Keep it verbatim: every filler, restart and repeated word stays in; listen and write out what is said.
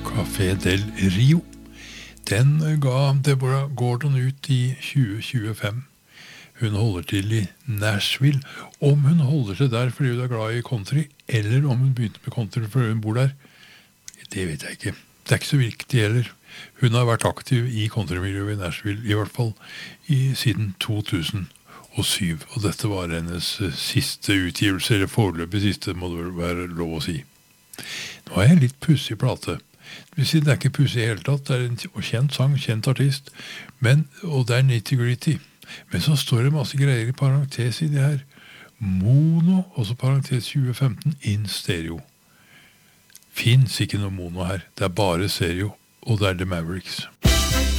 Café del Rio. Den ga Deborah Gordon ut i tjue tjuefem. Hun holder til i Nashville. Om hun holder til der fordi hun er glad i country, eller om hun begynte med country fordi hun bor der, det vet jeg ikke. Det er ikke så viktig heller. Hun har vært aktiv i countrymiljøet i Nashville, i hvert fall i, siden to tusen og syv. Og dette var hennes siste utgivelse, eller foreløpig siste, må det være lov å si. Nå har jeg en litt pussig plate. Det vil si, det er ikke pussig i hele tatt. Det er en kjent sang, kjent artist, men, og det er nitty-gritty. Men så står det masse greier i parentes i det her. Mono, også parentes tjue femten, in stereo. Finns ikke noe mono her. Det er bare stereo, og det er The Mavericks.